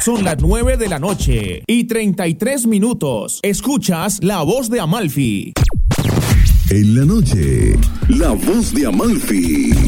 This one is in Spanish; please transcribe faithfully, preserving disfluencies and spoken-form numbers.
Son las nueve de la noche y treinta y tres minutos. Escuchas La Voz de Amalfi. En la noche, La Voz de Amalfi.